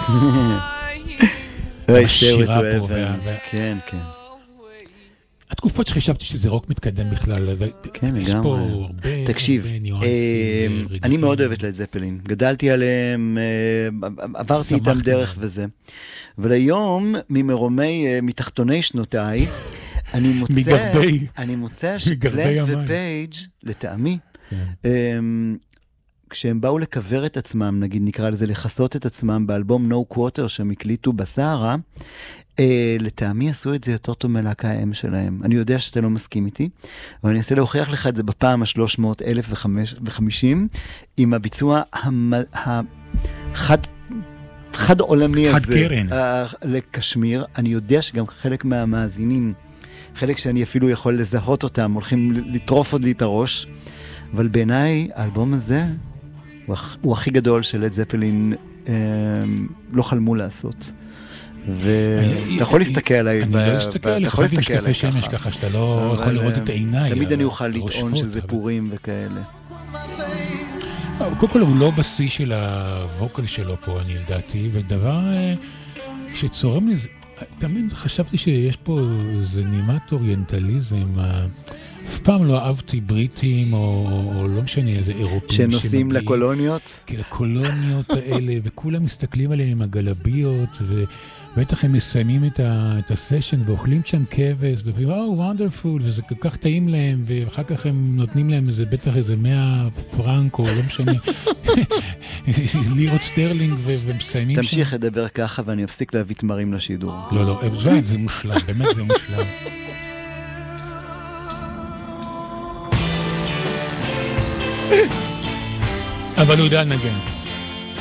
השירה פה. כן, כן. התקופות שחשבתי שזה רוק מתקדם בכלל, כן, יש פה הרבה ניואנסים. אני מאוד אוהבת לד זפלין, גדלתי עליהם, עברתי איתם דרך וזה. אבל היום, מתחתוני שנותיי, אני מוצא שפלנט ופייג' לטעמי, כשהם באו לקבר את עצמם, נגיד נקרא לזה לחסות את עצמם באלבום No Quarter שהם הקליטו בסהרה, לטעמי עשו את זה יותר טוב מלהקה האם שלהם. אני יודע שאתה לא מסכים איתי, אבל אני אנסה להוכיח לך את זה בפעם ה-300,050, עם הביצוע חד עולמי הזה. לקשמיר. אני יודע שגם חלק מהמאזינים, חלק שאני אפילו יכול לזהות אותם, הולכים לטרוף עוד לי את הראש, אבל בעיניי האלבום הזה הוא הכי גדול של לד זפלין לא חלמו לעשות. ואתה יכול להסתכל עליי, אני לא אסתכל עליך, חשבתי משקפי שמש ככה, שאתה לא יכול לראות את עיניי. תמיד אני אוכל לטעון שזה פורים וכאלה. קודם כל הוא לא בשיא של הווקל שלו פה, אני לדעתי, ודבר שצורם לי, תמיד חשבתי שיש פה איזה נימת אוריינטליזם, אף פעם לא אהבתי בריטים, או לא משנה, איזה אירופים שנוסעים לקולוניות? כי לקולוניות האלה, וכולם מסתכלים עליהם עם הגלביות, ובטח הם מסיימים את הסשן, ואוכלים שם כבש, ואומרים, וונדרפול, וזה כל כך טעים להם, ואחר כך הם נותנים להם בטח איזה 100 פרנק, או לא משנה, לירות סטרלינג, ומסיימים שם. תמשיך לדבר ככה, ואני אפסיק להביא תמרים לשידור. לא, זה מושלם, באמת זה מושלם. אבל הוא יודע לנגן.